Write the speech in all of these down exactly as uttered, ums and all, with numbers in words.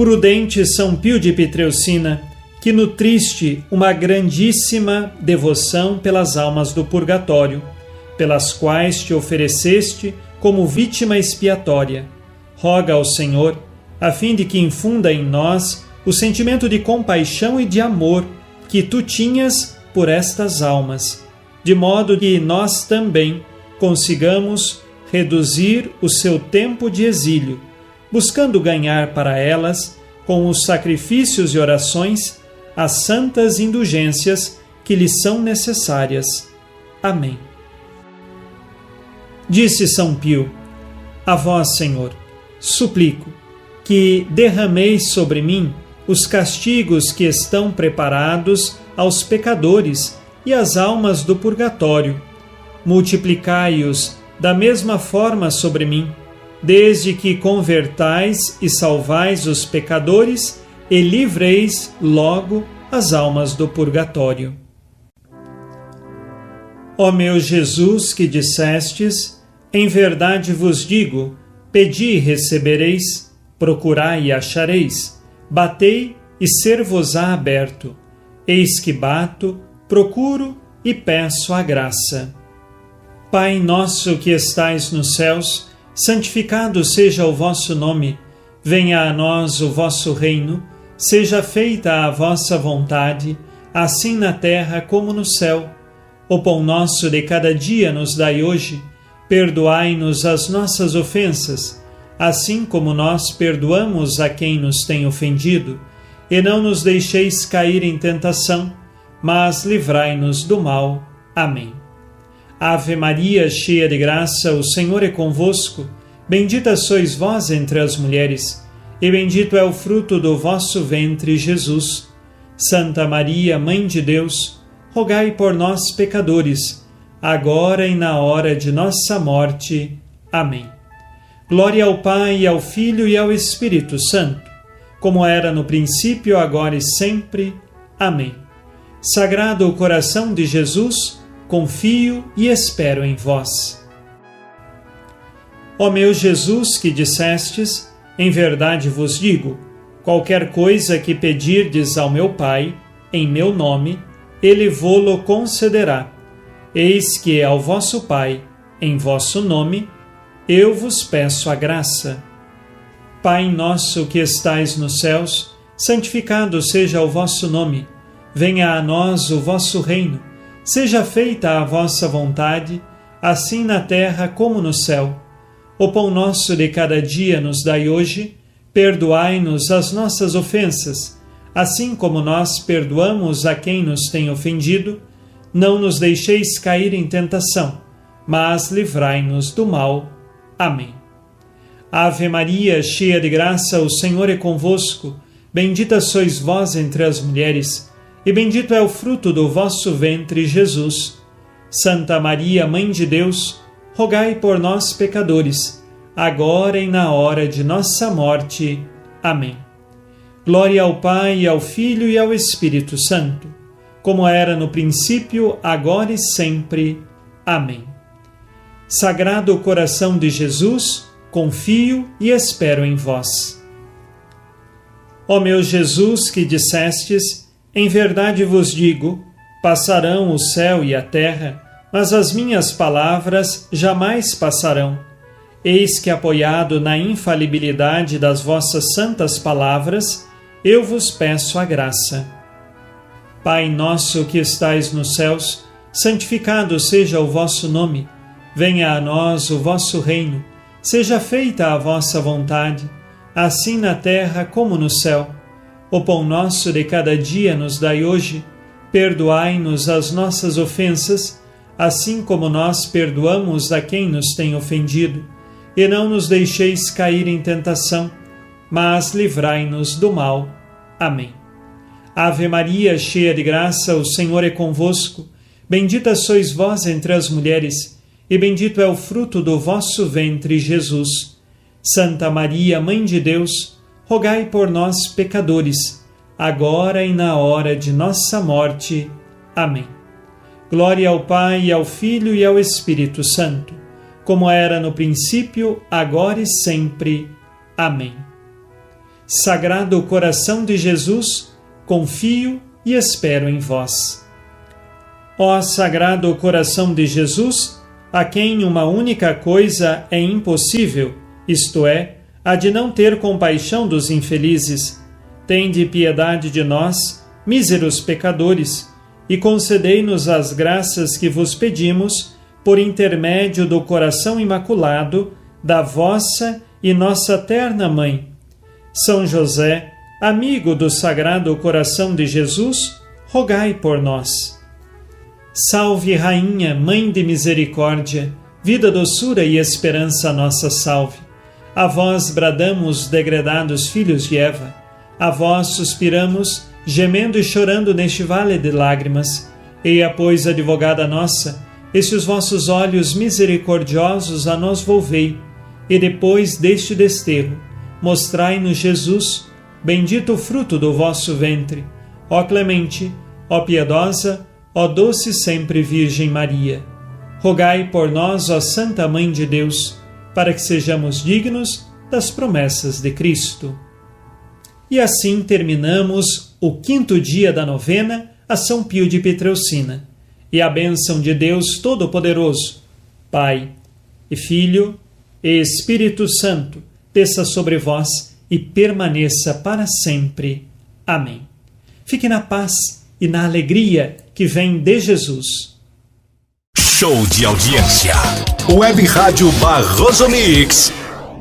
Prudente São Pio de Pietrelcina, que nutriste uma grandíssima devoção pelas almas do purgatório, pelas quais te ofereceste como vítima expiatória, roga ao Senhor, a fim de que infunda em nós o sentimento de compaixão e de amor que tu tinhas por estas almas, de modo que nós também consigamos reduzir o seu tempo de exílio, buscando ganhar para elas, com os sacrifícios e orações, as santas indulgências que lhes são necessárias. Amém. Disse São Pio: a vós, Senhor, suplico que derrameis sobre mim os castigos que estão preparados aos pecadores e às almas do purgatório. Multiplicai-os da mesma forma sobre mim, desde que convertais e salvais os pecadores e livreis logo as almas do purgatório. Ó meu Jesus, que dissestes: em verdade vos digo, pedi e recebereis, procurai e achareis, batei e ser-vos-á aberto. Eis que bato, procuro e peço a graça. Pai nosso que estais nos céus, santificado seja o vosso nome. Venha a nós o vosso reino. Seja feita a vossa vontade, assim na terra como no céu. O pão nosso de cada dia nos dai hoje. Perdoai-nos as nossas ofensas, assim como nós perdoamos a quem nos tem ofendido. E não nos deixeis cair em tentação, mas livrai-nos do mal. Amém. Ave Maria, cheia de graça, o Senhor é convosco. Bendita sois vós entre as mulheres, e bendito é o fruto do vosso ventre, Jesus. Santa Maria, Mãe de Deus, rogai por nós, pecadores, agora e na hora de nossa morte. Amém. Glória ao Pai, ao Filho e ao Espírito Santo, como era no princípio, agora e sempre. Amém. Sagrado coração de Jesus, confio e espero em vós. Ó meu Jesus, que dissestes: em verdade vos digo, qualquer coisa que pedirdes ao meu Pai, em meu nome, ele vô-lo concederá. Eis que ao vosso Pai, em vosso nome, eu vos peço a graça. Pai nosso que estais nos céus, santificado seja o vosso nome. Venha a nós o vosso reino. Seja feita a vossa vontade, assim na terra como no céu. O pão nosso de cada dia nos dai hoje. Perdoai-nos as nossas ofensas, assim como nós perdoamos a quem nos tem ofendido. Não nos deixeis cair em tentação, mas livrai-nos do mal. Amém. Ave Maria, cheia de graça, o Senhor é convosco. Bendita sois vós entre as mulheres, e bendito é o fruto do vosso ventre, Jesus. Santa Maria, Mãe de Deus, rogai por nós, pecadores, agora e na hora de nossa morte. Amém. Glória ao Pai, ao Filho e ao Espírito Santo, como era no princípio, agora e sempre. Amém. Sagrado coração de Jesus, confio e espero em vós. Ó meu Jesus, que dissestes: em verdade vos digo, passarão o céu e a terra, mas as minhas palavras jamais passarão. Eis que, apoiado na infalibilidade das vossas santas palavras, eu vos peço a graça. Pai nosso que estais nos céus, santificado seja o vosso nome. Venha a nós o vosso reino. Seja feita a vossa vontade, assim na terra como no céu. O pão nosso de cada dia nos dai hoje. Perdoai-nos as nossas ofensas, assim como nós perdoamos a quem nos tem ofendido. E não nos deixeis cair em tentação, mas livrai-nos do mal. Amém. Ave Maria, cheia de graça, o Senhor é convosco. Bendita sois vós entre as mulheres, e bendito é o fruto do vosso ventre, Jesus. Santa Maria, Mãe de Deus, rogai por nós, pecadores, agora e na hora de nossa morte. Amém. Glória ao Pai, ao Filho e ao Espírito Santo, como era no princípio, agora e sempre. Amém. Sagrado Coração de Jesus, confio e espero em vós. Ó Sagrado Coração de Jesus, a quem uma única coisa é impossível, isto é, a de não ter compaixão dos infelizes, tende piedade de nós, míseros pecadores, e concedei-nos as graças que vos pedimos, por intermédio do coração imaculado da vossa e nossa terna Mãe. São José, amigo do Sagrado Coração de Jesus, rogai por nós. Salve, Rainha, Mãe de Misericórdia, vida, doçura e esperança nossa salve. A vós bradamos, degredados filhos de Eva, a vós suspiramos, gemendo e chorando neste vale de lágrimas. Eia, pois, advogada nossa, estes vossos olhos misericordiosos a nós volvei, e depois deste desterro, mostrai-nos Jesus, bendito o fruto do vosso ventre. Ó clemente, ó piedosa, ó doce sempre Virgem Maria. Rogai por nós, ó Santa Mãe de Deus, para que sejamos dignos das promessas de Cristo. E assim terminamos o quinto dia da novena a São Pio de Pietrelcina. E a bênção de Deus Todo-Poderoso, Pai e Filho e Espírito Santo, desça sobre vós e permaneça para sempre. Amém. Fique na paz e na alegria que vem de Jesus. Show de audiência. Web Rádio Barroso Mix.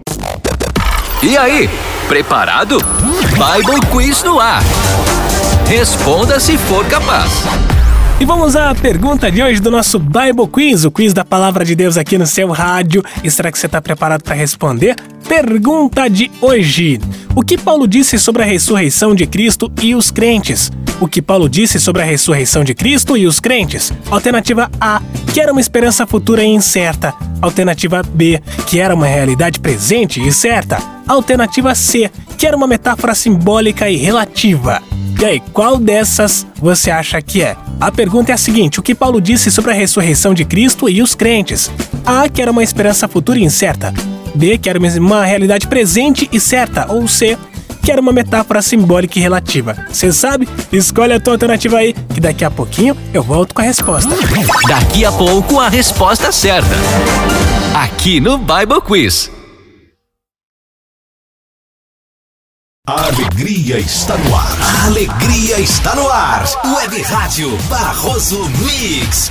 E aí, preparado? Bible Quiz no ar. Responda se for capaz. E vamos à pergunta de hoje do nosso Bible Quiz, o quiz da Palavra de Deus aqui no seu rádio. E será que você está preparado para responder? Pergunta de hoje. O que Paulo disse sobre a ressurreição de Cristo e os crentes? O que Paulo disse sobre a ressurreição de Cristo e os crentes? Alternativa A, que era uma esperança futura e incerta. Alternativa B, que era uma realidade presente e certa. Alternativa C, que era uma metáfora simbólica e relativa. E aí, qual dessas você acha que é? A pergunta é a seguinte: o que Paulo disse sobre a ressurreição de Cristo e os crentes? A, que era uma esperança futura e incerta. B, que era uma realidade presente e certa. Ou C, que era uma metáfora simbólica e relativa. Você sabe? Escolhe a tua alternativa aí, que daqui a pouquinho eu volto com a resposta. Daqui a pouco a resposta certa. Aqui no Bible Quiz. A alegria está no ar. A alegria está no ar. Web Rádio Barroso Mix.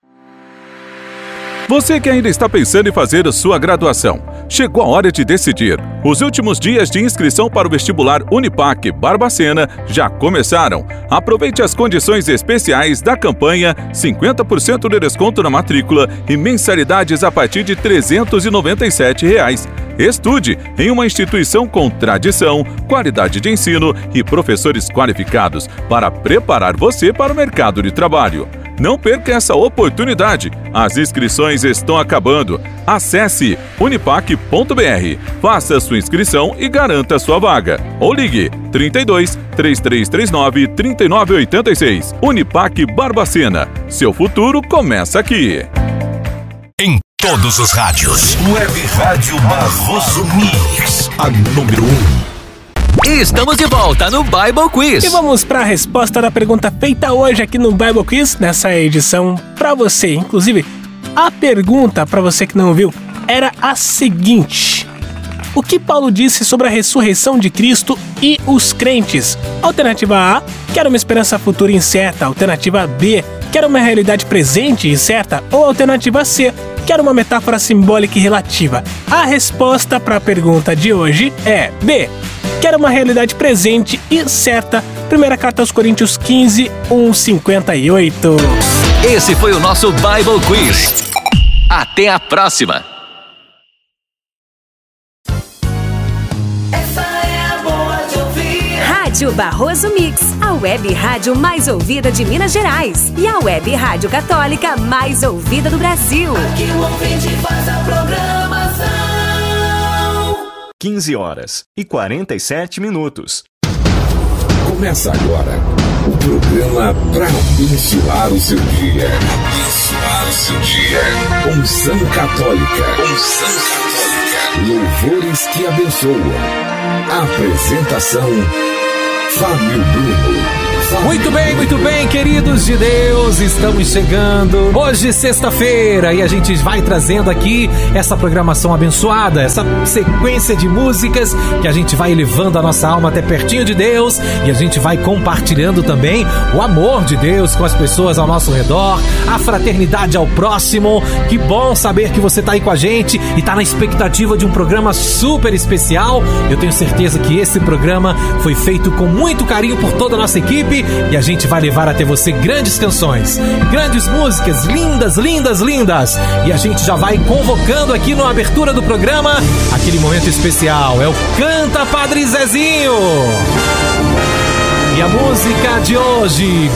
Você que ainda está pensando em fazer a sua graduação, chegou a hora de decidir. Os últimos dias de inscrição para o vestibular Unipac Barbacena já começaram. Aproveite as condições especiais da campanha, cinquenta por cento de desconto na matrícula e mensalidades a partir de trezentos e noventa e sete reais. Estude em uma instituição com tradição, qualidade de ensino e professores qualificados para preparar você para o mercado de trabalho. Não perca essa oportunidade. As inscrições estão acabando. Acesse unipac ponto br, faça sua inscrição e garanta sua vaga. Ou ligue trinta e dois, três três três nove, trinta e nove oitenta e seis. Unipac Barbacena. Seu futuro começa aqui. Em todos os rádios. Web Rádio Barroso Mix. A número um. Estamos de volta no Bible Quiz. E vamos para a resposta da pergunta feita hoje aqui no Bible Quiz, nessa edição para você. Inclusive, a pergunta, para você que não viu, era a seguinte: o que Paulo disse sobre a ressurreição de Cristo e os crentes? Alternativa A, que era uma esperança futura incerta. Alternativa B, que era uma realidade presente e certa. Ou alternativa C, que era uma metáfora simbólica e relativa. A resposta para a pergunta de hoje é B, que era uma realidade presente e certa. Primeira carta aos Coríntios quinze, um, cinquenta e oito. Esse foi o nosso Bible Quiz. Até a próxima. Essa é a boa de ouvir. Rádio Barroso Mix, a web rádio mais ouvida de Minas Gerais e a web rádio católica mais ouvida do Brasil. Aqui o ouvinte faz a programação. quinze horas e quarenta e sete minutos. Começa agora o programa para abençoar o seu dia. Abençoar o seu dia. Unção Católica. Unção Católica. louvores que abençoam. Apresentação: Fábio Bruno. Muito bem, muito bem, queridos de Deus, estamos chegando hoje, sexta-feira, e a gente vai trazendo aqui essa programação abençoada, essa sequência de músicas que a gente vai elevando a nossa alma até pertinho de Deus, e a gente vai compartilhando também o amor de Deus com as pessoas ao nosso redor, a fraternidade ao próximo. Que bom saber que você está aí com a gente e está na expectativa de um programa super especial. Eu tenho certeza que esse programa foi feito com muito carinho por toda a nossa equipe, e a gente vai levar até você grandes canções, grandes músicas, lindas, lindas, lindas. E a gente já vai convocando aqui na abertura do programa aquele momento especial, é o Canta Padre Zezinho. E a música de hoje,